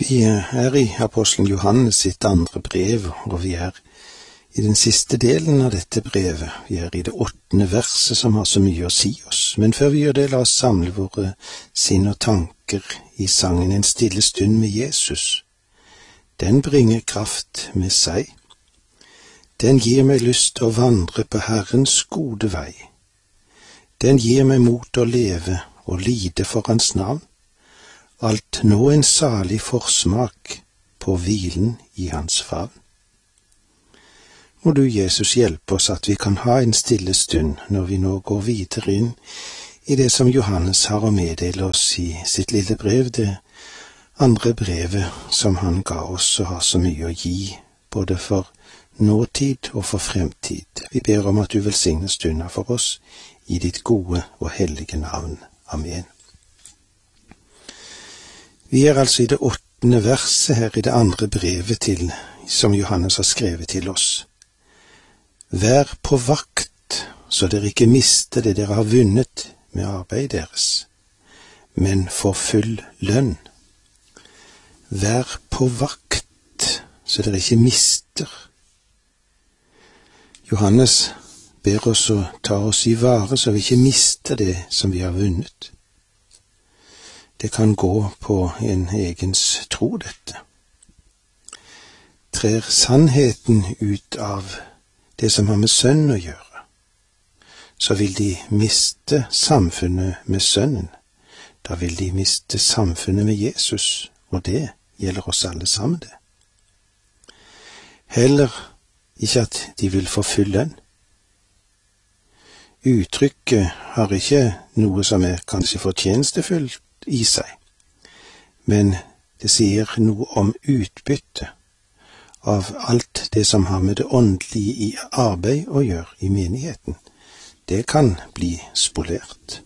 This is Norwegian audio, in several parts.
Vi er i apostelen Johannes sitt andre brev, og vi er i den siste delen av dette brevet. Vi er i det 8. verset som har så mye å si oss. Men før vi gjør det, la oss samle våre sinn og tanker i sangen En stille stund med Jesus. Den bringer kraft med seg. Den gir meg lyst å vandre på Herrens gode vei. Den gir meg mot å leve og lide for hans navn. Alt nå en salig forsmak på hvilen i hans favn. Må du, Jesus, hjelpe oss at vi kan ha en stille stund når vi nå går videre inn i det som Johannes har å meddele oss i sitt lille brev, det andre brevet som han ga oss og har så mye å gi, både for nåtid og for fremtid. Vi ber om at du velsigner stunden for oss i ditt gode og hellige navn. Amen. Vi er altså i det 8. verset her i det andre brevet som Johannes har skrevet til oss. Vær på vakt, så dere ikke mister det dere har vunnet med arbeidet deres, men får full lønn. Vær på vakt, så dere ikke mister. Johannes ber oss å ta oss i vare, så vi ikke mister det som vi har vunnet. Det kan gå på en egens tro, dette. Trer sannheten ut av det som har med sønn å gjøre, så vil de miste samfunnet med sønnen. Da vil de miste samfunnet med Jesus, og det gjelder oss alle sammen det. Heller ikke at de vil få full lønn. Uttrykket har ikke noe som er kanskje fortjenestefullt i seg, men det sier noe om utbytte av alt det som har med det åndelige i arbeid å gjøre i menigheten. Det kan bli spolert.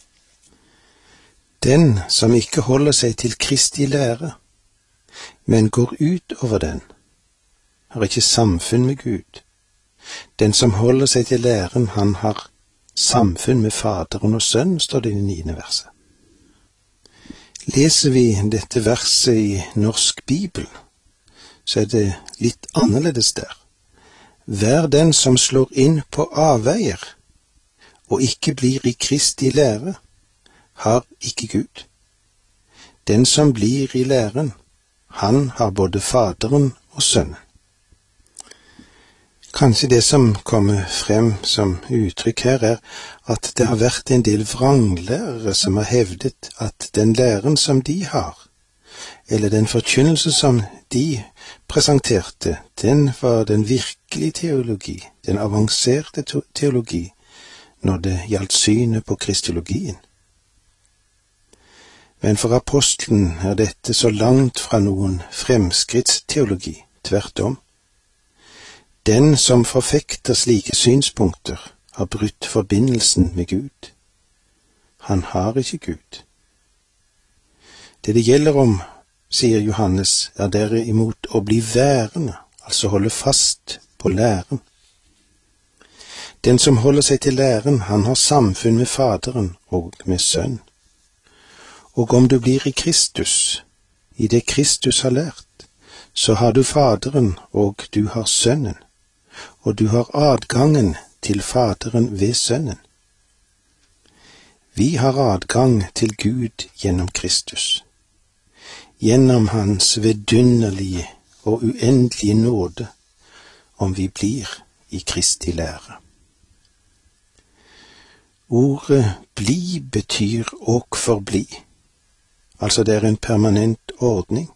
Den som ikke holder seg til Kristi lære, men går ut over den, har ikke samfunn med Gud. Den som holder seg til læren, han har samfunn med Faderen og Sønnen, står det i 9. verset. Leser vi dette verset i norsk bibel, så er det litt annerledes der. Vær den som slår inn på avveier, og ikke blir i Kristi lære, har ikke Gud. Den som blir i læren, han har både Faderen og Sønnen. Kanskje det som kommer frem som uttrykk her er at det har vært en del vranglærere som har hevdet at den læren som de har, eller den forkynnelse som de presenterte, den var den virkelige teologi, den avanserte teologi, når det gjaldt synet på kristologien. Men for apostelen er dette så langt fra noen fremskrittsteologi, tvert om. Den som forfekter slike synspunkter har brutt forbindelsen med Gud. Han har ikke Gud. Det gjelder om, sier Johannes, er derimot å bli værende, altså holde fast på læren. Den som holder seg til læren, han har samfunn med Faderen og med Sønn. Og om du blir i Kristus, i det Kristus har lært, så har du Faderen og du har Sønnen. Og du har adgangen til Faderen ved Sønnen. Vi har adgang til Gud gjennom Kristus, gjennom hans vidunderlige og uendelige nåde, om vi blir i Kristi lære. Ordet bli betyr og forbli, altså det er en permanent ordning.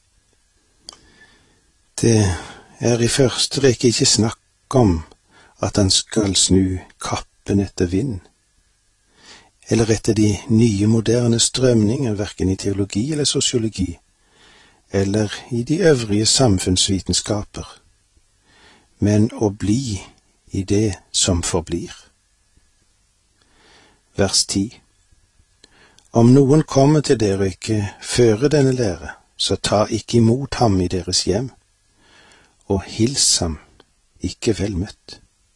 Det er i første rekke ikke snakk om at han skal snu kappen etter vind, eller etter de nye moderne strømninger, hverken i teologi eller sosiologi, eller i de øvrige samfunnsvitenskaper, men å bli i det som forblir. Vers 10. Om noen kommer til dere og ikke fører denne lære, så ta ikke imot ham i deres hjem, og hils ham ikke vel møtt.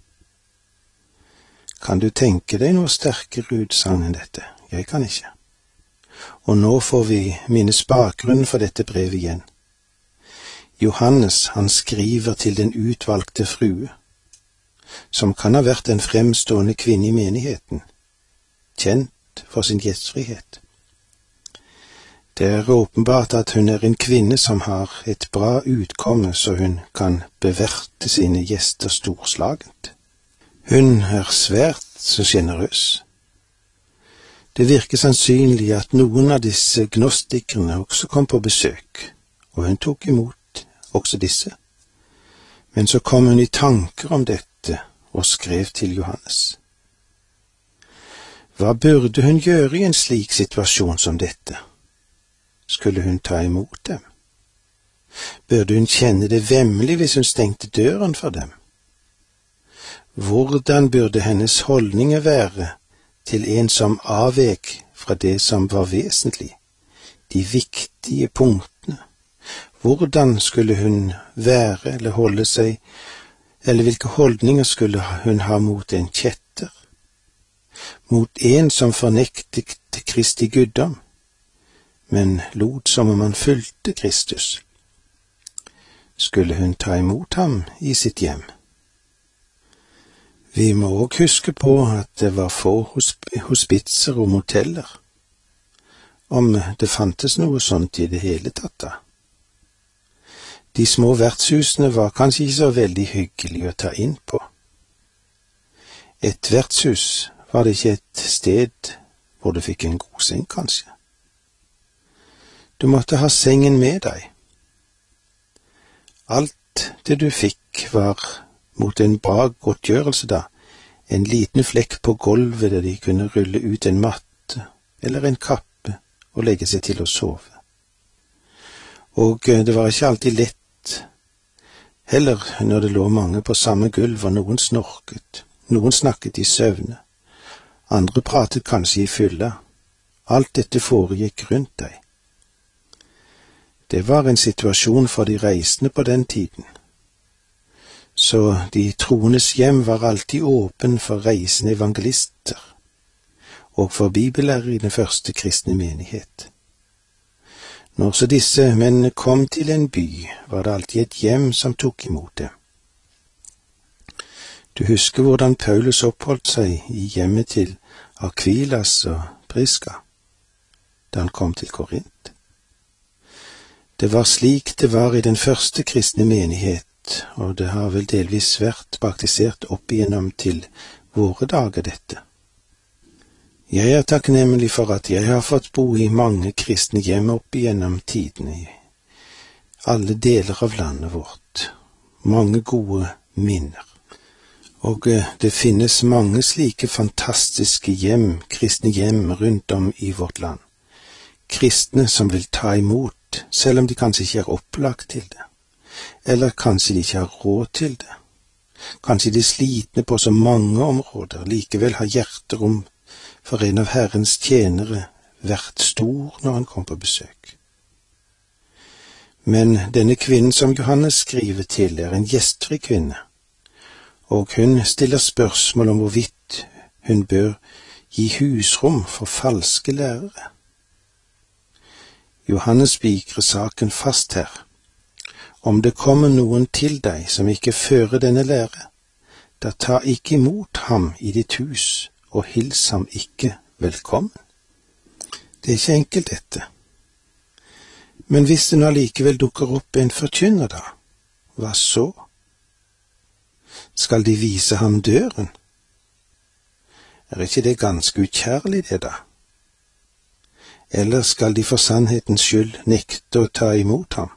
Kan du tenke deg noe sterkere utsagn enn dette? Jeg kan ikke. Og nå får vi minnes bakgrunnen for dette brevet igjen. Johannes, han skriver til den utvalgte frue, som kan ha vært en fremstående kvinne i menigheten, kjent for sin gjestfrihet. Det er åpenbart at hun er en kvinne som har et bra utkomme, så hun kan beverte sine gjester storslagent. Hun er svært så generøs. Det virker sannsynlig at noen av disse gnostikerne også kom på besøk, og hun tok imot også disse. Men så kom hun i tanker om dette og skrev til Johannes. Hva burde hun gjøre i en slik situasjon som dette? Skulle hun ta imot dem? Burde hun kjenne det vemmelig hvis hun stengte døren for dem? Hvordan burde hennes holdninger være til en som avvek fra det som var vesentlig, de viktige punktene? Hvordan skulle hun være eller holde seg, eller hvilke holdninger skulle hun ha mot en kjetter? Mot en som fornektet Kristi guddom, men lot som om han fulgte Kristus? Skulle hun ta imot ham i sitt hjem? Vi må også huske på at det var få hospitser og moteller, om det fantes noe sånt i det hele tatt da. De små vertshusene var kanskje ikke så veldig hyggelig å ta inn på. Et vertshus var det ikke et sted hvor du fikk en god seng, kanskje. Du måtte ha sengen med deg. Alt det du fikk var mot en bra godtgjørelse da, en liten flekk på gulvet der de kunne rulle ut en matte eller en kappe og legge seg til å sove. Og det var ikke alltid lett, heller når det lå mange på samme gulv og noen snorket, noen snakket i søvne, andre pratet kanskje i fylla. Alt dette foregikk rundt deg. Det var en situasjon for de reisende på den tiden. Så de troendes hjem var alltid åpen for reisende evangelister og for bibellærere i den første kristne menighet. Når så disse mennene kom til en by, var det alltid et hjem som tok imot dem. Du husker hvordan Paulus oppholdt seg i hjemmet til Akvilas og Priska da han kom til Korint. Det var slik det var i den første kristne menighet, og det har vel delvis vært praktisert opp igjennom til våre dager dette. Jeg er takknemlig for at jeg har fått bo i mange kristne hjem opp igjennom tidene i alle deler av landet vårt. Mange gode minner. Og det finnes mange slike fantastiske hjem, kristne hjem rundt om i vårt land. Kristne som vil ta imot, selv om de kanskje ikke er opplagt til det. Eller kanskje de ikke har råd til det. Kanskje de er slitne på så mange områder, likevel har hjerterom for en av Herrens tjenere vært stor når han kom på besøk. Men denne kvinnen som Johannes skriver til er en gjestfri kvinne, og hun stiller spørsmål om hvorvidt hun bør gi husrom for falske lærere. Johannes spikrer saken fast her. Om det kommer noen til deg som ikke fører denne lære, da ta ikke imot ham i ditt hus, og hils ham ikke velkommen. Det er ikke enkelt dette. Men hvis det nå likevel dukker opp en forkynner da, hva så? Skal de vise ham døren? Er ikke det ganske ukjærlig det da? Eller skal de for sannhetens skyld nekte å ta imot ham?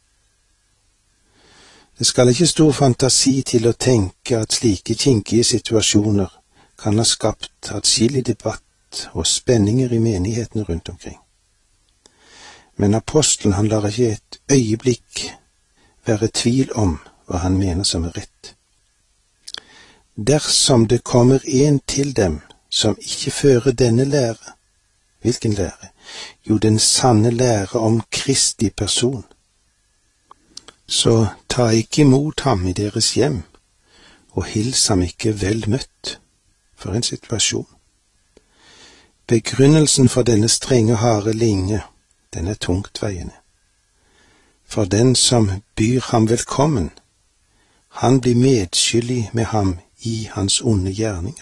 Det skal ikke stor fantasi til å tenke at slike kinkige situasjoner kan ha skapt atskillig debatt og spenninger i menighetene rundt omkring. Men apostelen han lar ikke et øyeblikk være tvil om hva han mener som er rett. Dersom det kommer en til dem som ikke fører denne lære, hvilken lære? Jo, den sanne lære om Kristi person. Så ta ikke imot ham i deres hjem, og hils ham ikke vel møtt. For en situasjon. Begrunnelsen for denne strenge, harde linje, den er tungtveiende. For den som byr ham velkommen, han blir medskyldig med ham i hans onde gjerninger.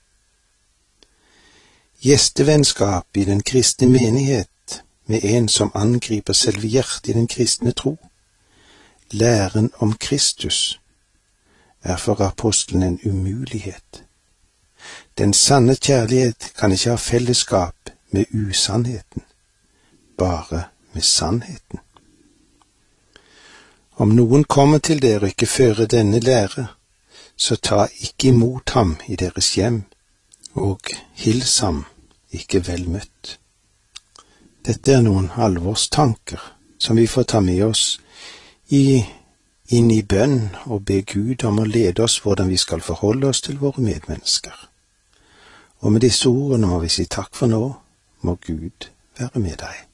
Gjestevennskap i den kristne menighet med en som angriper selve hjertet i den kristne tro, læren om Kristus, er for apostelen en umulighet. Den sanne kjærlighet kan ikke ha fellesskap med usannheten, bare med sannheten. Om noen kommer til dere og ikke fører denne lære, så ta ikke imot ham i deres hjem, og hils ham ikke vel møtt. Dette er noen alvorstanker som vi får ta med oss inn i bønn og be Gud om å lede oss hvordan vi skal forholde oss til våre medmennesker. Og med disse ordene må vi si takk for nå, må Gud være med deg.